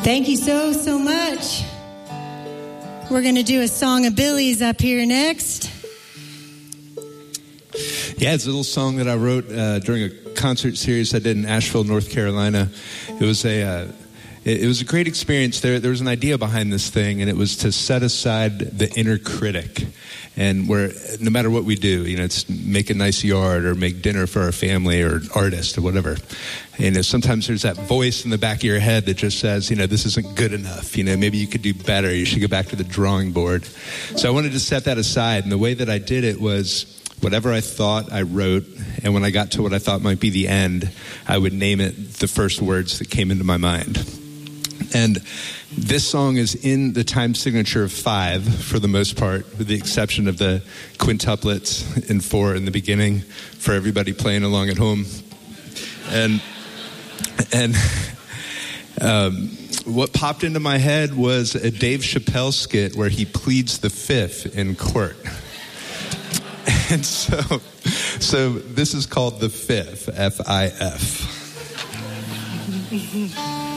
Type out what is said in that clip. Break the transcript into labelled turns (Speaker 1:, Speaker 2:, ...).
Speaker 1: Thank you so much. We're going to do a song of Billy's up here next.
Speaker 2: Yeah, it's a little song that I wrote during a concert series I did in Asheville, North Carolina. It was a great experience. There was an idea behind this thing, and it was to set aside the inner critic. And where no matter what we do, it's make a nice yard or make dinner for our family or artist or whatever. Sometimes there's that voice in the back of your head that just says, this isn't good enough. Maybe you could do better. You should go back to the drawing board. So I wanted to set that aside. And the way that I did it was whatever I thought I wrote. And when I got to what I thought might be the end, I would name it the first words that came into my mind. And this song is in the time signature of 5 for the most part, with the exception of the quintuplets in 4 in the beginning for everybody playing along at home. And what popped into my head was a Dave Chappelle skit where he pleads the fifth in court. And so this is called The Fifth, F-I-F.